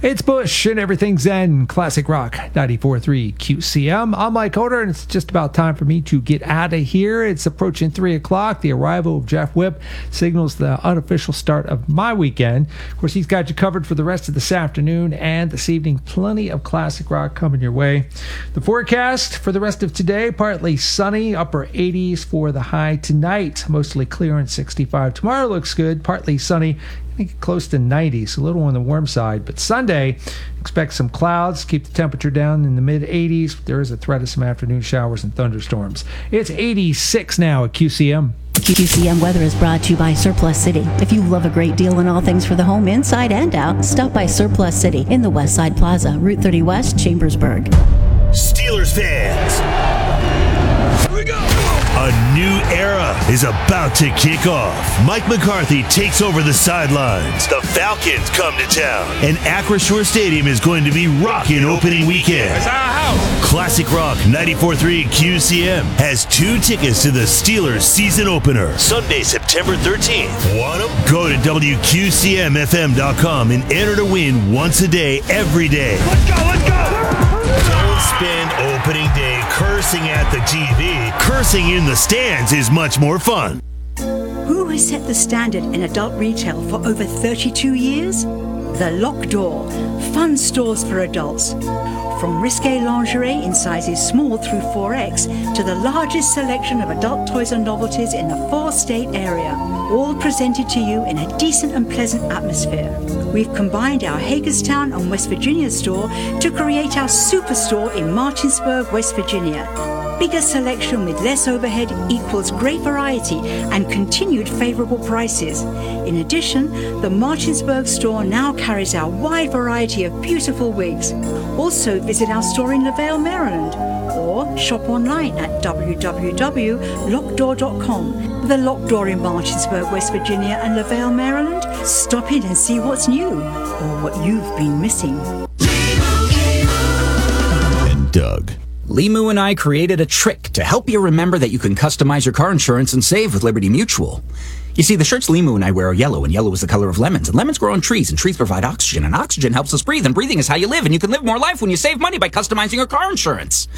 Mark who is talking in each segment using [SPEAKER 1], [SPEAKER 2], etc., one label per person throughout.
[SPEAKER 1] It's Bush and Everything's Zen, Classic Rock 94.3 QCM. I'm Mike Holder, and it's just about time for me to get out of here. It's approaching 3 o'clock. The arrival of Jeff Whipp signals the unofficial start of my weekend. Of course, he's got you covered for the rest of this afternoon and this evening. Plenty of classic rock coming your way. The forecast for the rest of today, partly sunny, upper 80s for the high tonight. Mostly clear and 65. Tomorrow looks good, partly sunny. I think close to 90, so a little on the warm side. But Sunday, expect some clouds, keep the temperature down in the mid-80s. There is a threat of some afternoon showers and thunderstorms. It's 86 now at QCM.
[SPEAKER 2] QCM weather is brought to you by Surplus City. If you love a great deal on all things for the home, inside and out, stop by Surplus City in the West Side Plaza, Route 30 West, Chambersburg.
[SPEAKER 3] Steelers fans, here we go! A new era is about to kick off. Mike McCarthy takes over the sidelines. The Falcons come to town. And Acrisure Stadium is going to be rocking opening weekend.
[SPEAKER 4] It's our house.
[SPEAKER 3] Classic Rock 94.3 QCM has 2 tickets to the Steelers season opener. Sunday, September 13th. Want them? Go to WQCMFM.com and enter to win once a day, every day.
[SPEAKER 4] Let's go!
[SPEAKER 3] Don't spend opening day cursing at the TV. Cursing in the stands is much more fun.
[SPEAKER 5] Who has set the standard in adult retail for over 32 years? The Locked Door, fun stores for adults. From risque lingerie in sizes small through 4X to the largest selection of adult toys and novelties in the 4-state area, all presented to you in a decent and pleasant atmosphere. We've combined our Hagerstown and West Virginia store to create our superstore in Martinsburg, West Virginia. Bigger selection with less overhead equals great variety and continued favorable prices. In addition, the Martinsburg store now carries our wide variety of beautiful wigs. Also visit our store in LaVale, Maryland, or shop online at www.lockdoor.com. The Locked Door in Martinsburg, West Virginia and LaVale, Maryland. Stop in and see what's new or what you've been missing.
[SPEAKER 3] And Doug.
[SPEAKER 6] Limu and I created a trick to help you remember that you can customize your car insurance and save with Liberty Mutual. You see, the shirts Limu and I wear are yellow, and yellow is the color of lemons. And lemons grow on trees, and trees provide oxygen, and oxygen helps us breathe, and breathing is how you live, and you can live more life when you save money by customizing your car insurance.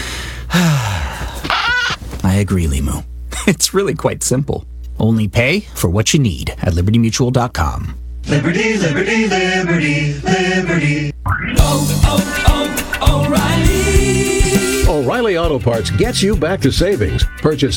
[SPEAKER 6] I agree, Limu. It's really quite simple. Only pay for what you need at libertymutual.com.
[SPEAKER 7] Liberty, liberty, liberty, liberty.
[SPEAKER 8] O'Reilly Auto Parts gets you back to savings. Purchase